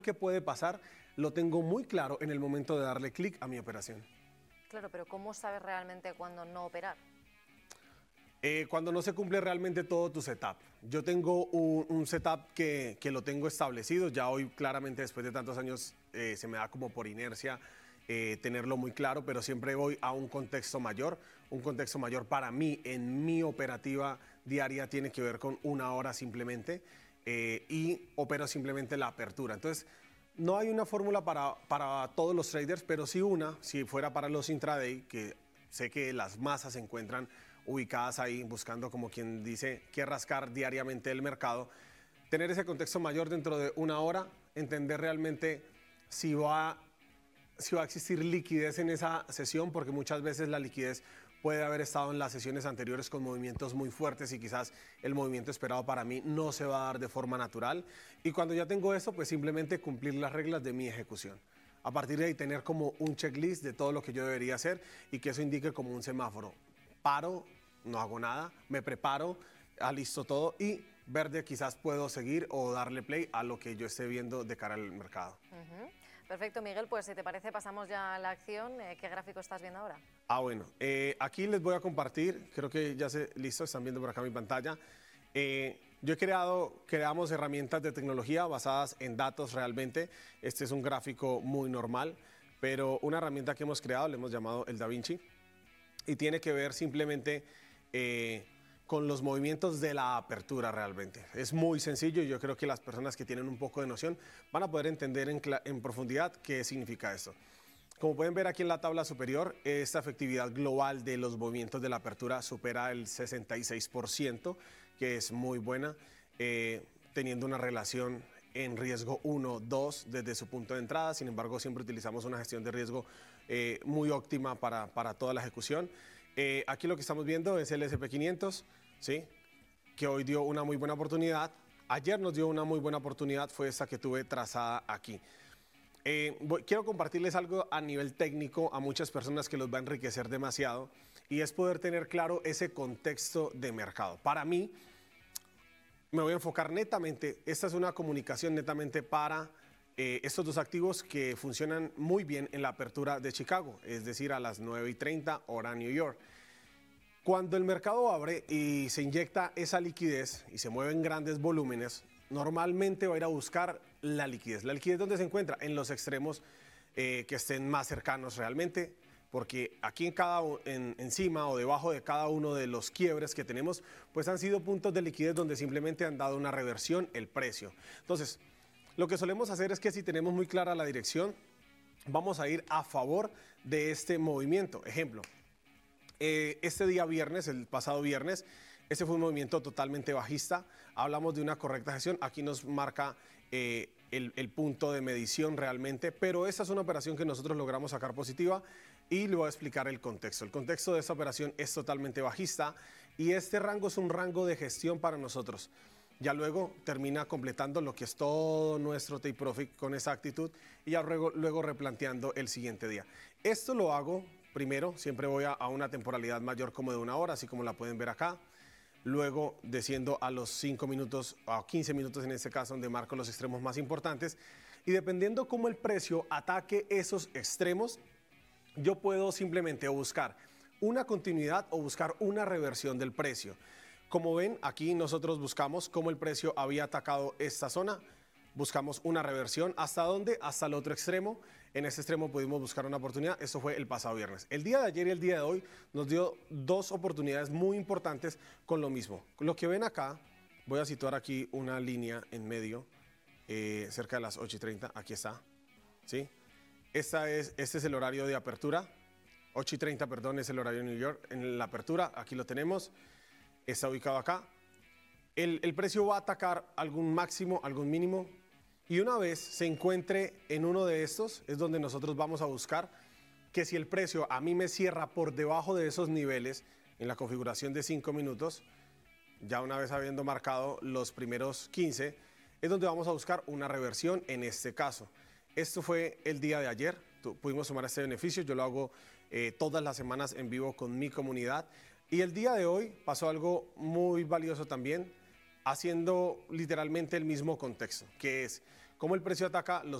¿Qué puede pasar? Lo tengo muy claro en el momento de darle clic a mi operación. Claro, pero ¿cómo sabes realmente cuándo no operar? Cuando no se cumple realmente todo tu setup. Yo tengo un setup que lo tengo establecido, ya hoy claramente después de tantos años se me da como por inercia tenerlo muy claro, pero siempre voy a un contexto mayor. Un contexto mayor para mí en mi operativa diaria tiene que ver con una hora simplemente y opero simplemente la apertura. Entonces, no hay una fórmula para todos los traders, pero sí una, si fuera para los intraday, que sé que las masas se encuentran ubicadas ahí buscando, como quien dice, que rascar diariamente el mercado, tener ese contexto mayor dentro de una hora, entender realmente si va a existir liquidez en esa sesión, porque muchas veces la liquidez puede haber estado en las sesiones anteriores con movimientos muy fuertes y quizás el movimiento esperado para mí no se va a dar de forma natural. Y cuando ya tengo eso, pues simplemente cumplir las reglas de mi ejecución. A partir de ahí tener como un checklist de todo lo que yo debería hacer y que eso indique como un semáforo. Paro, no hago nada, me preparo, alisto todo y verde quizás puedo seguir o darle play a lo que yo esté viendo de cara al mercado. Perfecto, Miguel, pues si te parece pasamos ya a la acción. ¿Qué gráfico estás viendo ahora? Bueno, aquí les voy a compartir, creo que ya listo, están viendo por acá mi pantalla. Yo creamos herramientas de tecnología basadas en datos realmente. Este es un gráfico muy normal, pero una herramienta que hemos creado, le hemos llamado el DaVinci, y tiene que ver simplemente con los movimientos de la apertura realmente. Es muy sencillo y yo creo que las personas que tienen un poco de noción van a poder entender en profundidad qué significa esto. Como pueden ver aquí en la tabla superior, esta efectividad global de los movimientos de la apertura supera el 66%, que es muy buena, teniendo una relación en riesgo 1-2 desde su punto de entrada. Sin embargo, siempre utilizamos una gestión de riesgo muy óptima para toda la ejecución. Aquí lo que estamos viendo es el SP500, ¿sí? Que hoy dio una muy buena oportunidad. Ayer nos dio una muy buena oportunidad, fue esta que tuve trazada aquí. Quiero compartirles algo a nivel técnico a muchas personas que los va a enriquecer demasiado y es poder tener claro ese contexto de mercado. Para mí, me voy a enfocar netamente, esta es una comunicación netamente para estos dos activos que funcionan muy bien en la apertura de Chicago, es decir, a las 9:30 hora New York. Cuando el mercado abre y se inyecta esa liquidez y se mueven grandes volúmenes, normalmente va a ir a buscar la liquidez. ¿La liquidez dónde se encuentra? En los extremos que estén más cercanos realmente, porque aquí encima o debajo de cada uno de los quiebres que tenemos, pues han sido puntos de liquidez donde simplemente han dado una reversión el precio. Entonces, lo que solemos hacer es que si tenemos muy clara la dirección, vamos a ir a favor de este movimiento. Ejemplo, este día viernes, el pasado viernes, este fue un movimiento totalmente bajista. Hablamos de una correcta gestión. Aquí nos marca el punto de medición realmente, pero esta es una operación que nosotros logramos sacar positiva y le voy a explicar el contexto. El contexto de esta operación es totalmente bajista y este rango es un rango de gestión para nosotros. Ya luego termina completando lo que es todo nuestro take profit con esa actitud y ya luego replanteando el siguiente día. Esto lo hago primero, siempre voy a una temporalidad mayor como de una hora, así como la pueden ver acá. Luego desciendo a los 5 minutos, a 15 minutos en este caso, donde marco los extremos más importantes. Y dependiendo cómo el precio ataque esos extremos, yo puedo simplemente buscar una continuidad o buscar una reversión del precio. Como ven, aquí nosotros buscamos cómo el precio había atacado esta zona. Buscamos una reversión. ¿Hasta dónde? Hasta el otro extremo. En este extremo pudimos buscar una oportunidad. Esto fue el pasado viernes. El día de ayer y el día de hoy nos dio dos oportunidades muy importantes con lo mismo. Lo que ven acá, voy a situar aquí una línea en medio, cerca de las 8:30. Aquí está. ¿Sí? Este es el horario de apertura. 8:30, perdón, es el horario de New York. En la apertura, aquí lo tenemos. Está ubicado acá. El precio va a atacar algún máximo, algún mínimo. Y una vez se encuentre en uno de estos, es donde nosotros vamos a buscar que si el precio a mí me cierra por debajo de esos niveles, en la configuración de 5 minutos, ya una vez habiendo marcado los primeros 15, es donde vamos a buscar una reversión en este caso. Esto fue el día de ayer, pudimos sumar este beneficio, yo lo hago todas las semanas en vivo con mi comunidad. Y el día de hoy pasó algo muy valioso también, haciendo literalmente el mismo contexto, que es cómo el precio ataca los